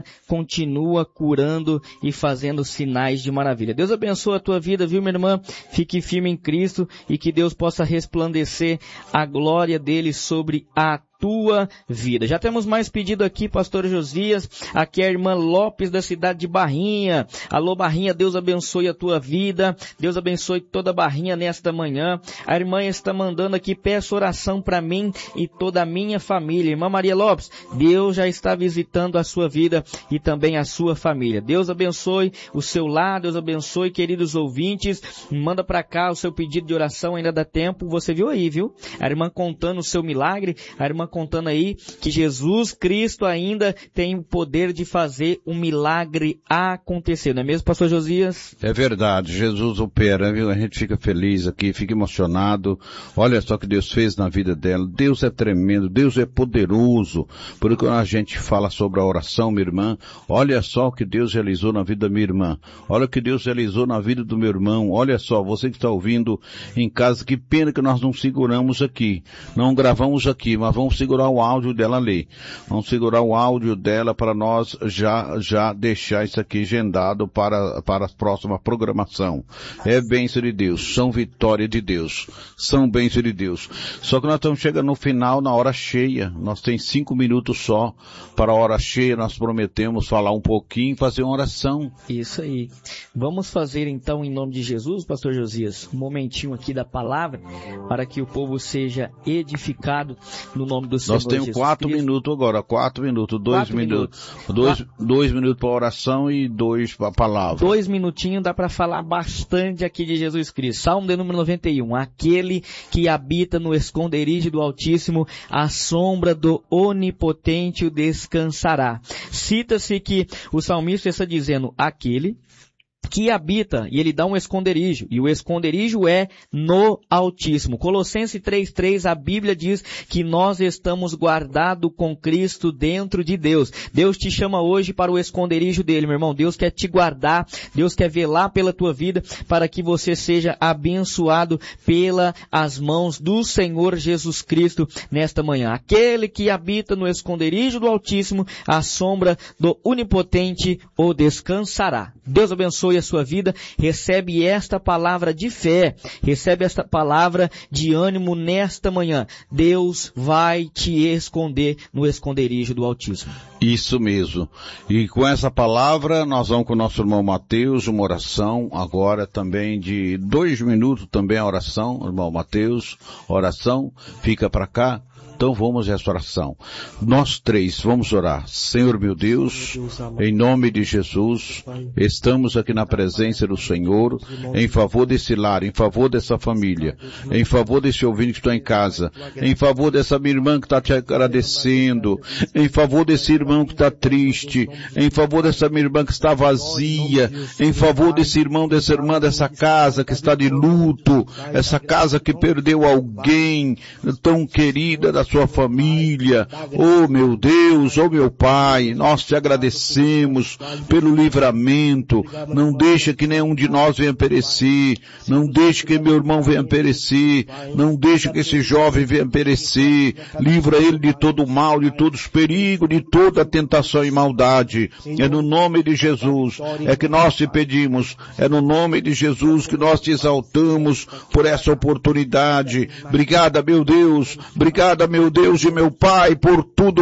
continua curando e fazendo sinais de maravilha. Deus abençoe a tua vida, viu, minha irmã? Fique firme em Cristo e que Deus possa resplandecer a glória dele sobre a tua vida. Já temos mais pedido aqui, pastor Josias. Aqui é a irmã Lopes da cidade de Barrinha. Alô, Barrinha, Deus abençoe a tua vida. Deus abençoe toda a Barrinha nesta manhã. A irmã está mandando aqui, peço oração para mim e toda a minha família. Irmã Maria Lopes, Deus já está visitando a sua vida e também a sua família. Deus abençoe o seu lar, Deus abençoe, queridos ouvintes. Manda para cá o seu pedido de oração, ainda dá tempo. Você viu aí, viu? A irmã contando o seu milagre, a irmã contando aí que Jesus Cristo ainda tem o poder de fazer um milagre acontecer, não é mesmo, pastor Josias? É verdade, Jesus opera, viu? A gente fica feliz aqui, fica emocionado. Olha só o que Deus fez na vida dela. Deus é tremendo, Deus é poderoso. Por isso quando a gente fala sobre a oração, minha irmã, olha só o que Deus realizou na vida da minha irmã. Olha o que Deus realizou na vida do meu irmão. Olha só, você que está ouvindo em casa, que pena que nós não seguramos aqui. Não gravamos aqui, mas vamos segurar o áudio dela ali. Vamos segurar o áudio dela para nós já deixar isso aqui agendado para a próxima programação. É bênção de Deus, são vitória de Deus, são bênção de Deus. Só que nós estamos chegando no final, na hora cheia. Nós temos 5 minutos só para a hora cheia. Nós prometemos falar um pouquinho e fazer uma oração. Isso aí. Vamos fazer então em nome de Jesus, pastor Josias, um momentinho aqui da palavra para que o povo seja edificado no nome do Senhor. Nós temos 4 minutos agora, 4 minutos, 2 minutos. 2 minutos para oração e 2 para a palavra. 2 minutinhos dá para falar bastante aqui de Jesus Cristo. Salmo de número 91. Aquele que habita no esconderijo do Altíssimo, a sombra do Onipotente o descansará. Cita-se que o salmista está dizendo aquele que habita, e ele dá um esconderijo, e o esconderijo é no Altíssimo. Colossenses 3:3, a Bíblia diz que nós estamos guardados com Cristo dentro de Deus. Deus te chama hoje para o esconderijo dele, meu irmão. Deus quer te guardar, Deus quer velar pela tua vida, para que você seja abençoado pelas mãos do Senhor Jesus Cristo nesta manhã. Aquele que habita no esconderijo do Altíssimo, a sombra do Onipotente o descansará. Deus abençoe a sua vida, recebe esta palavra de fé, recebe esta palavra de ânimo nesta manhã. Deus vai te esconder no esconderijo do Altíssimo. Isso mesmo. E com essa palavra nós vamos com o nosso irmão Mateus, uma oração agora também de 2 minutos, também a oração, irmão Mateus, oração, fica para cá. Então vamos a essa oração. Nós 3 vamos orar. Senhor meu Deus, em nome de Jesus, estamos aqui na presença do Senhor, em favor desse lar, em favor dessa família, em favor desse ouvinte que está em casa, em favor dessa minha irmã que está te agradecendo, em favor desse irmão que está triste, em favor dessa minha irmã que está vazia, em favor desse irmão, dessa irmã, dessa casa que está de luto, essa casa que perdeu alguém tão querida da sua família. Oh meu Deus, oh meu Pai, nós te agradecemos pelo livramento. Não deixa que nenhum de nós venha perecer, não deixa que meu irmão venha perecer, não deixa que esse jovem venha perecer. Livra ele de todo o mal, de todos os perigos, de toda tentação e maldade. É no nome de Jesus é que nós te pedimos, é no nome de Jesus que nós te exaltamos por essa oportunidade. Obrigada, meu Deus, obrigada, meu Deus e meu Pai, por tudo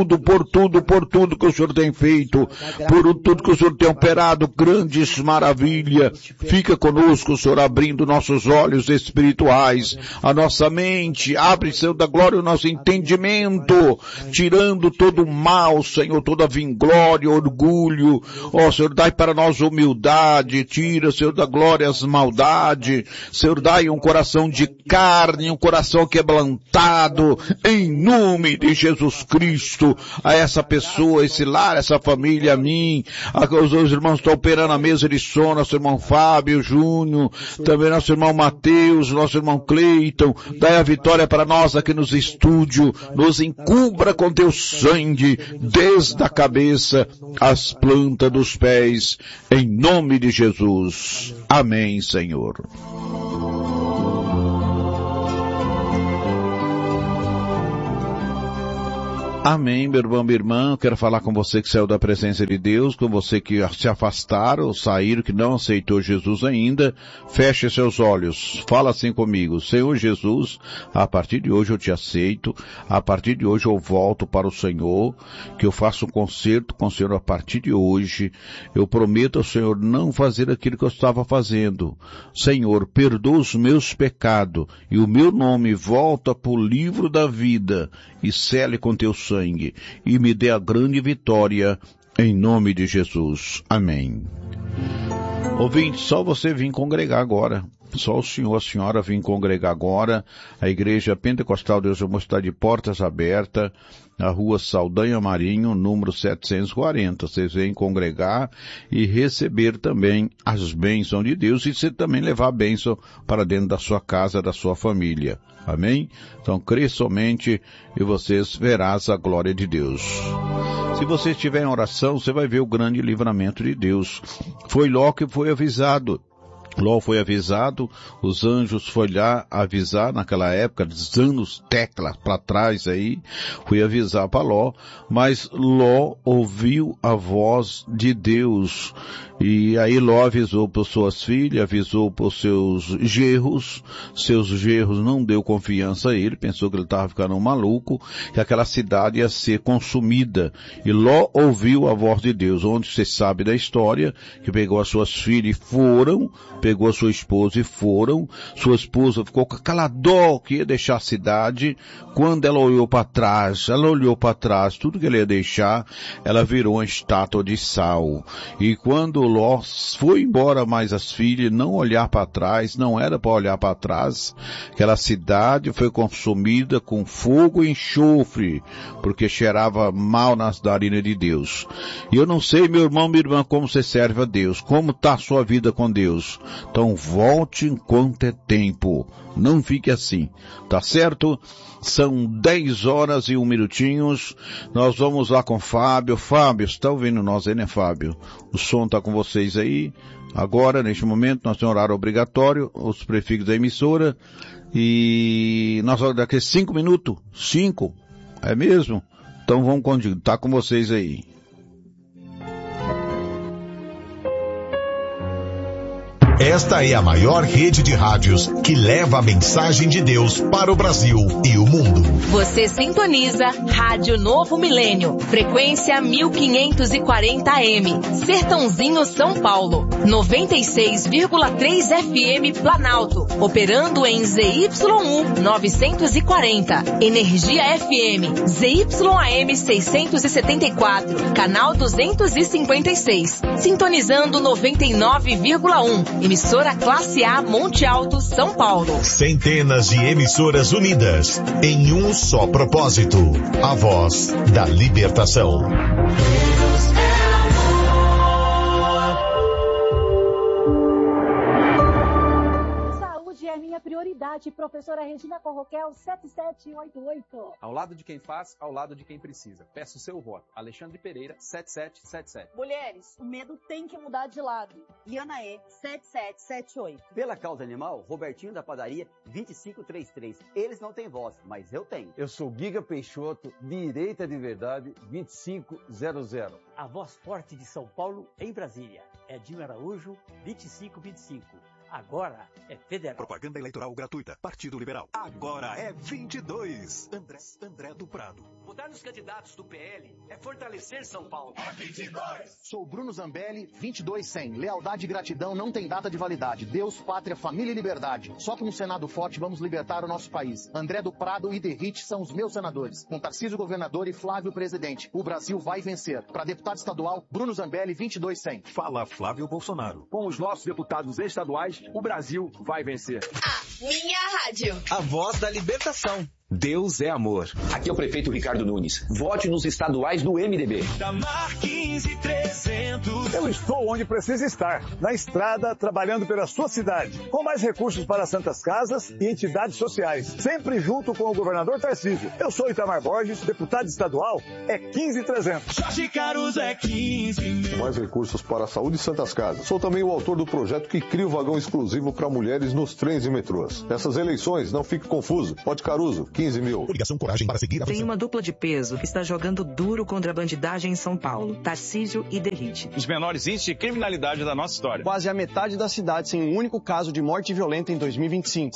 que o Senhor tem feito, por tudo que o Senhor tem operado, grandes maravilhas. Fica conosco, Senhor, abrindo nossos olhos espirituais, a nossa mente, abre, Senhor da glória, o nosso entendimento, tirando todo o mal, Senhor, toda vinglória, orgulho. Ó, Senhor, dai para nós humildade, tira, Senhor da glória, as maldades. Senhor, dai um coração de carne, um coração quebrantado, em nome de Jesus Cristo, a essa pessoa, esse lar, essa família, a mim, os dois irmãos estão operando a mesa de som, nosso irmão Fábio, Júnior, também nosso irmão Mateus, nosso irmão Cleiton, dai a vitória para nós aqui nos estúdios, nos encubra com teu sangue, desde a cabeça às plantas dos pés, em nome de Jesus. Amém, Senhor. Pai, Amém, meu irmão, minha irmã. Quero falar com você que saiu da presença de Deus, com você que se afastaram, saíram, que não aceitou Jesus ainda. Feche seus olhos. Fala assim comigo. Senhor Jesus, a partir de hoje eu te aceito. A partir de hoje eu volto para o Senhor, que eu faço um concerto com o Senhor a partir de hoje. Eu prometo ao Senhor não fazer aquilo que eu estava fazendo. Senhor, perdoa os meus pecados e o meu nome volta para o livro da vida e sele com teu sangue e me dê a grande vitória em nome de Jesus. Amém. Ouvinte, só você vir congregar agora. Só o senhor, a senhora vir congregar agora. A Igreja Pentecostal Deus Amor está de portas abertas, na rua Saldanha Marinho, número 740. Vocês vêm congregar e receber também as bênçãos de Deus e você também levar a bênção para dentro da sua casa, da sua família. Amém? Então, crê somente e vocês verás a glória de Deus. Se você estiver em oração, você vai ver o grande livramento de Deus. Foi Ló que foi avisado. Ló foi avisado, os anjos foram lá avisar naquela época, anos teclas para trás aí, foi avisar para Ló, mas Ló ouviu a voz de Deus. E aí Ló avisou para suas filhas, avisou para os seus genros não deu confiança a ele, pensou que ele estava ficando maluco, que aquela cidade ia ser consumida. E Ló ouviu a voz de Deus, onde você sabe da história, que pegou as suas filhas e foram, pegou a sua esposa e foram, sua esposa ficou com aquela dó que ia deixar a cidade. Quando ela olhou para trás, tudo que ela ia deixar, ela virou uma estátua de sal. E quando Ló foi embora, mais as filhas, não olhar para trás, não era para olhar para trás, aquela cidade foi consumida com fogo e enxofre, porque cheirava mal nas narinas de Deus. E eu não sei, meu irmão, minha irmã, como você serve a Deus, como está a sua vida com Deus. Então volte enquanto é tempo, não fique assim, tá certo? São 10 horas e 1 minutinho. Nós vamos lá com Fábio. Fábio, você está ouvindo nós aí, né, Fábio? O som está com vocês aí. Agora, neste momento, nós temos horário obrigatório, os prefixos da emissora. E nós vamos daqui a 5 minutos. 5? É mesmo? Então vamos contigo. Tá com vocês aí. Esta é a maior rede de rádios que leva a mensagem de Deus para o Brasil e o mundo. Você sintoniza Rádio Novo Milênio, frequência 1540 AM, Sertãozinho, São Paulo, 96,3 FM Planalto, operando em ZYU 940, Energia FM, ZYAM 674, canal 256, sintonizando 99,1. Emissora Classe A Monte Alto, São Paulo. Centenas de emissoras unidas em um só propósito. A voz da libertação. Saúde é minha prioridade, professora Regina Corroquel, 7788. Ao lado de quem faz, ao lado de quem precisa. Peço o seu voto. Alexandre Pereira, 7777. Mulheres, o medo tem que mudar de lado. Iana E, 7778. Pela causa animal, Robertinho da Padaria, 2533. Eles não têm voz, mas eu tenho. Eu sou Giga Peixoto, direita de verdade, 2500. A voz forte de São Paulo em Brasília. Edinho Araújo, 2525. Agora é federal. Propaganda eleitoral gratuita. Partido Liberal. Agora é 22. André do Prado. Votar nos candidatos do PL é fortalecer São Paulo. É 22. Sou Bruno Zambelli, 2200. Lealdade e gratidão não tem data de validade. Deus, pátria, família e liberdade. Só com um Senado forte vamos libertar o nosso país. André do Prado e Derrite são os meus senadores. Com Tarcísio governador e Flávio presidente. O Brasil vai vencer. Para deputado estadual, Bruno Zambelli, 2200. Fala Flávio Bolsonaro. Com os nossos deputados estaduais, o Brasil vai vencer. A minha rádio. A voz da libertação. Deus é amor. Aqui é o prefeito Ricardo Nunes. Vote nos estaduais do MDB. Damar 15300. Eu estou onde precisa estar, na estrada, trabalhando pela sua cidade, com mais recursos para santas casas e entidades sociais, sempre junto com o governador Tarcísio. Eu sou Itamar Borges, deputado estadual, é 15.300. Jorge Caruso é 15. Mais recursos para a saúde e santas casas. Sou também o autor do projeto que cria o vagão exclusivo para mulheres nos trens e metrôs. Nessas eleições, não fique confuso. Vote Caruso, 15 mil. Coligação Coragem para seguir a Tem uma dupla de peso que está jogando duro contra a bandidagem em São Paulo, Tarcísio e Derrite. Os menores índices de criminalidade da nossa história. Quase a metade da cidade sem um único caso de morte violenta em 2025.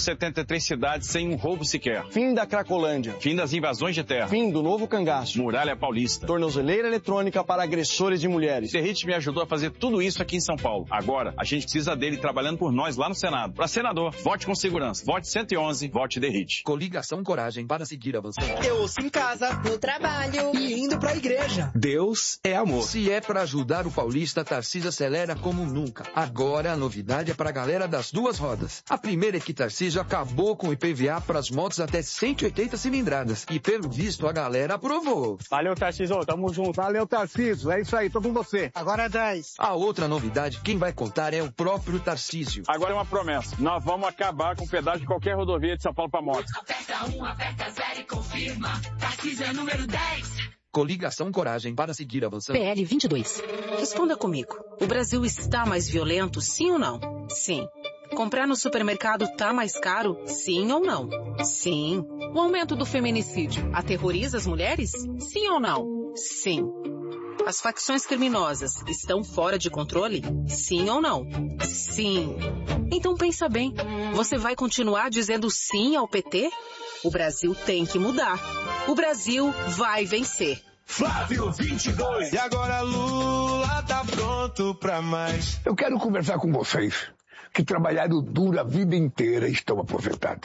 173 cidades sem um roubo sequer. Fim da Cracolândia. Fim das invasões de terra. Fim do novo cangaço. Muralha Paulista. Tornozeleira eletrônica para agressores de mulheres. Derrite me ajudou a fazer tudo isso aqui em São Paulo. Agora, a gente precisa dele trabalhando por nós lá no Senado. Para senador, vote com segurança. Vote 111, vote Derrite. Coligação Coragem para seguir avançando. Eu ouço em casa, no trabalho e indo pra igreja. Deus é amor. Se é para ajudar o paulista, Tarcísio acelera como nunca. Agora a novidade é para a galera das duas rodas. A primeira é que Tarcísio acabou com o IPVA para as motos até 180 cilindradas. E pelo visto a galera aprovou. Valeu, Tarcísio, tamo junto. Valeu, Tarcísio, é isso aí, tô com você. Agora é 10. A outra novidade, quem vai contar é o próprio Tarcísio. Agora é uma promessa. Nós vamos acabar com o pedágio de qualquer rodovia de São Paulo para motos. Aperta 1, aperta 0 e confirma. Tarcísio é número 10. Coligação Coragem para seguir avançando. PL 22. Responda comigo. O Brasil está mais violento, sim ou não? Sim. Comprar no supermercado tá mais caro? Sim ou não? Sim. O aumento do feminicídio aterroriza as mulheres? Sim ou não? Sim. As facções criminosas estão fora de controle? Sim ou não? Sim. Então pensa bem. Você vai continuar dizendo sim ao PT? O Brasil tem que mudar. O Brasil vai vencer. Flávio 22. E agora Lula tá pronto pra mais. Eu quero conversar com vocês que trabalharam duro a vida inteira e estão aposentados.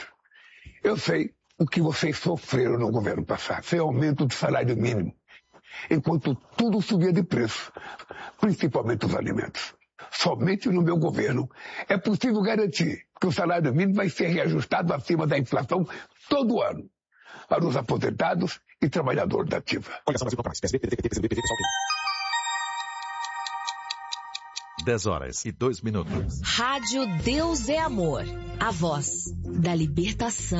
Eu sei o que vocês sofreram no governo passado. Sem aumento do salário mínimo. Enquanto tudo subia de preço, principalmente os alimentos. Somente no meu governo é possível garantir que o salário mínimo vai ser reajustado acima da inflação todo ano para os aposentados e trabalhadores da ativa. 10h02. Rádio Deus é Amor. A voz da libertação.